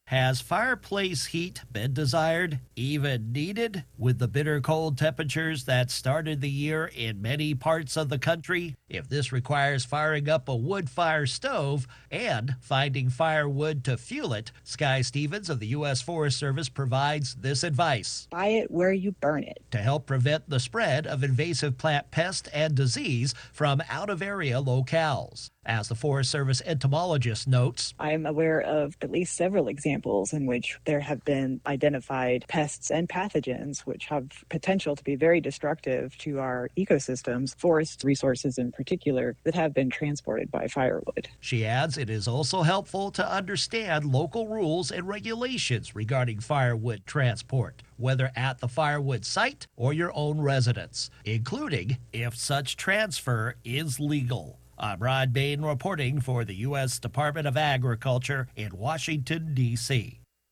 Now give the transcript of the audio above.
Has fireplace heat been desired, even needed, with the bitter cold temperatures that started the year in many parts of the country? If this requires firing up a wood fire stove and finding firewood to fuel it, Sky Stevens of the U.S. Forest Service provides this advice Buy it where you burn it. to help prevent the spread of invasive plant pest and disease from out-of-area locales. As the Forest Service entomologist notes, I'm aware of at least several examples in which there have been identified pests and pathogens which have potential to be very destructive to our ecosystems, forest resources in particular, that have been transported by firewood. she adds, it is also helpful to understand local rules and regulations regarding firewood transport, whether at the firewood site or your own residence, including if such transfer is legal. I'm Rod Bain reporting for the U.S. Department of Agriculture in Washington, D.C.